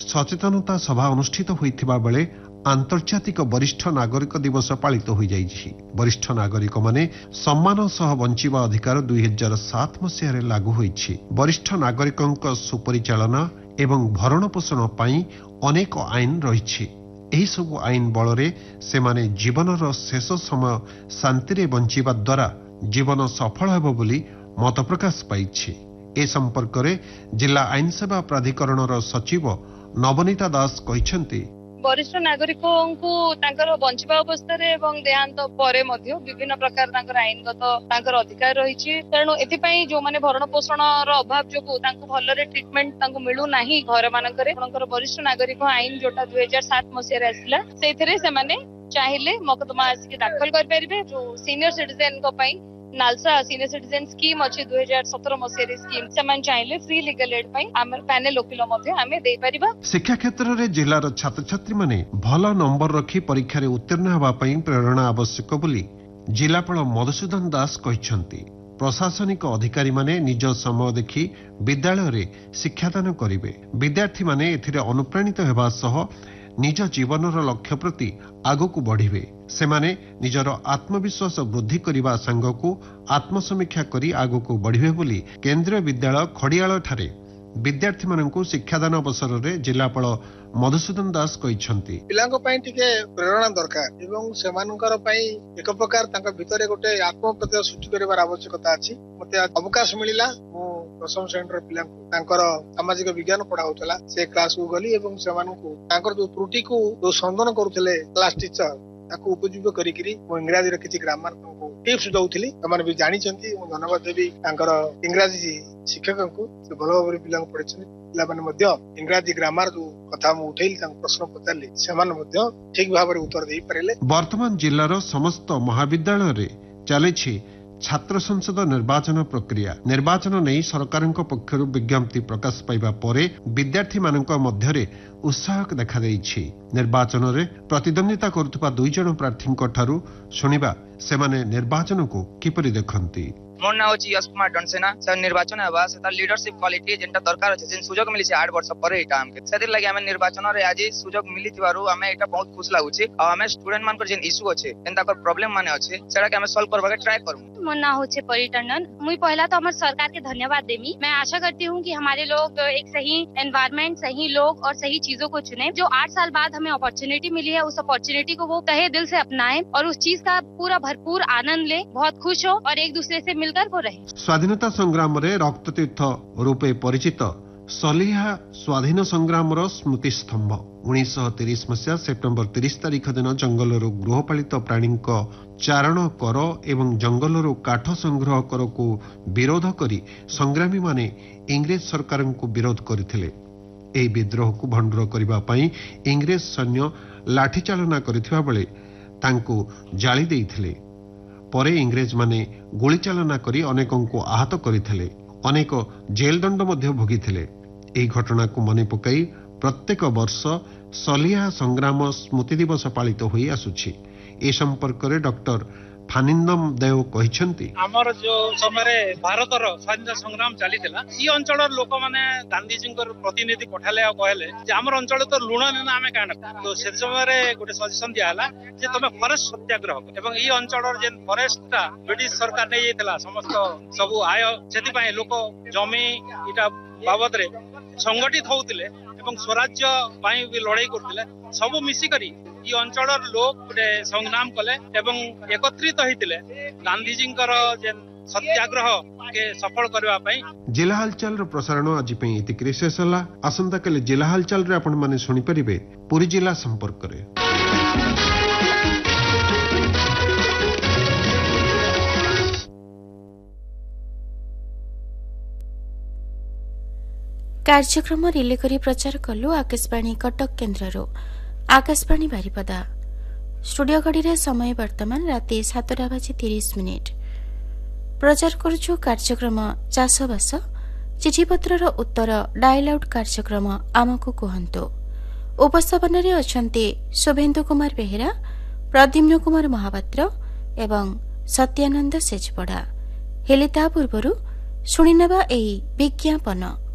सचेतनता सभा अनुष्ठित होइथिबा बेले आंतर्जातिक वरिष्ठ नागरिक दिवस पालित हो जाइछि। वरिष्ठ नागरिक माने सम्मान सह बंचिबा अधिकार 2007 मसीह लागू होइछि। वरिष्ठ नागरिकंक सुपरिचालना एवं भरण पोषण पई अनेक आईन रहिछि। एही सब आईन बलरे सेमाने जीवनर शेष समय शांति रे बंचिबा द्वारा जीवन सफल हेबो बोली मत प्रकाश पाइछि। ए संपर्क रे जिला आईन सेवा प्राधिकरणर सचिव नवनीता दास कहिसेंति वरिष्ठ नागरिकों को तांकर बंचिबा अवस्था रे एवं देहांत परे मध्य विभिन्न प्रकार तांकर आईनगत तांकर अधिकार रहिछि। तेणु एथिपई जो माने भरण पोषण रो अभाव जोगु तांको भलरे ट्रीटमेंट तांको मिलु नाही घर मानकरे तांकर वरिष्ठ नागरिक आईन जोटा 2007 मसिया रे आसिला सेथिरे से माने चाहिले मकदमा आसी दाखल कर परिबे। जो सीनियर सिटीजन को पई नालसा सीनियर सिटीजन स्कीम अछि 2017 मसिया स्कीम समान चाहिले फ्री लीगल एड पई हमर पैनल वकील मध्ये हमें दे परिबा। शिक्षा क्षेत्र रे जिल्लार छात्र छात्री माने भल नंबर रखी परीक्षा रे उत्तीर्ण हेबा पई प्रेरणा आवश्यक बोली जिलापाल मधुसूदन दास कहिसंती। प्रशासनिक अधिकारी माने निज समय देखि विद्यालय रे शिक्षादान करिवे। विद्यार्थी माने एथिरे अनुप्राणित हेबा सह निज जीवनर लक्ष्य प्रति आगकू बढ़िवे। सेमाने निजर आत्मविश्वास वृद्धि करने सांगकू आत्मसमीक्षा करी आगकू बढ़िवे बोली केंद्रीय विद्यालय खड़ियाल ठारे विद्यार्थी मानकू शिक्षादान अवसर में जिलापाल मधुसूदन दास कहिसंती। पिलांको पई टिके प्रेरणा दरकार एवं सेमानकर पई एक प्रकार तांका भितरे गोटे आत्मप्रत्यय सृष्टि करबार आवश्यकता अछि। मते अवकाश मिलिला मो दशम श्रेणी रे पिलांको तांकर सामाजिक विज्ञान पढ़ा होतला से क्लास को गली एवं सेमानकू तांकर जो त्रुटि को जो संदन करूथिले क्लास टीचर ताको उपजीव करिकरी मो इंग्रजी रे किछि ग्रामर को टिप्स दउथिली। तमाने भी जानि चंती मो धन्यवाद देबी तांकर इंग्रजी शिक्षकଙ୍କୁ से भलो भाबरे पिलांको पढिछन। पिला माने मध्य इंग्रजी ग्रामर जो कथा मु उठैली तांको प्रश्न पचारली सेमान मध्य ठीक भाबरे उत्तर देई पारेले। वर्तमान जिल्लार समस्त महाविद्यालय रे चलेछि छात्र संसद निर्वाचन प्रक्रिया। निर्वाचन नहीं सरकार पक्षर विज्ञप्ति प्रकाश पाइबा परे विद्यार्थी मानक मध्यरे उत्साह देखा देइछि। निर्वाचन रे प्रतिद्वंदिता करुवा 2 जन प्रार्थी ठारू सुनिबा सेमाने निर्वाचन को किपरि देखंती। मोर ना होची यश कुमार दंसेना सर निर्वाचन हेबा से लीडरशिप क्वालिटी जेंटा दरकार अछि जेन सुजोग मिली 8 वर्ष परे एटा हमके सेतिर लागि हमें निर्वाचन रे आज सुजोग मिली थिबारु हमें एटा बहुत खुश लागुछि। आ हमें स्टूडेंट मान को जेन इशू अछि एंता को प्रॉब्लम माने अछि सेटा के हमें सॉल्व करबा के ट्राई करू। मोर ना होचे परिटनन मुई पहला तो हमर सरकार के धन्यवाद देमी। मैं आशा करती हूं कि हमारे लोग एक सही एनवायरनमेंट सही लोग और सही चीजों को चुने। जो 8 साल बाद हमें अपॉर्चुनिटी मिली है उस अपॉर्चुनिटी को वो तहे दिल से अपनाएं और उस चीज का पूरा भरपूर आनंद ले, बहुत खुश हो और एक दूसरे से मिलकर वो रहे। स्वाधीनता संग्राम रे रक्ततीर्थ रूपे परिचित सलिहा स्वाधीन संग्राम स्मृति स्तंभ 1930 मसीहा सेप्टेम्बर 30 तारीख दिन जंगल गृहपालित प्राणी चारण कर एवं जंगल काठ संग्रह कर को विरोध करी संग्रामी माने इंग्रेज सरकार को विरोध करथिले। एही विद्रोह को भंडुर करिबा पई इंग्रेज सैन्य लाठीचालना करथिबा बेले तांको जाली देइथिले। परे इंग्रेज माने गोली चालना करी अनेकों को आहत करथिले। अनेक जेल दंड मध्य भोगिथिले। एही घटना को मने पकाई प्रत्येक वर्ष सलिहा संग्राम स्मृति दिवस पालित होई आसुछि। ए संपर्क रे डॉक्टर फानिंदम देव कहिसंती हमर जो समय भारतर स्वाधीनता संग्राम चलीथिला ई अंचल लोक माने गांधीजी प्रतिनिधि पठाले आ कहले जे हमर अंचल तो लुण नेना हमें कांडा तो से समय गोटे सजेशन दियाला जे तमे फॉरेस्ट सत्याग्रह एवं ई अंचल जे फॉरेस्ट ब्रिटिश सरकार नै जेतला समस्त सब आय सेति पय लोक जमी इटा बाबद रे संगठित होउतिले एवं स्वराज्य पय भी लड़ाई करतिले सब मिसी करी ई अंचल लोक गोटे संग्राम कले एवं एकत्रित होइतिले गांधीजींकर जे सत्याग्रह के सफल करबा पई। जिला हालचाल रो प्रसारण आज पई इतिक्रे शेष होला। आसंता कले जिला हालचाल रे आपण माने सुनि परिबे पुरी जिला संपर्क रे। कार्यक्रम रिले करी प्रचार कलु आकाशवाणी कटक केन्द्ररो। आकाशवाणी बारिपदा स्टूडियो घड़ी रे समय वर्तमान राति 7:30 प्रचार करुछु कार्यक्रम चाषबास चिठीपत्र उत्तर डायल आउट कार्यक्रम आमको कहंतो। उपस्थापन रे अछंती शुभेन्दु कुमार बेहेरा, प्रद्युम्न कुमार महापात्र एवं सत्यानंद सेजपड़ा। हेले ता पूर्वरु सुनिनेबा एई विज्ञापन।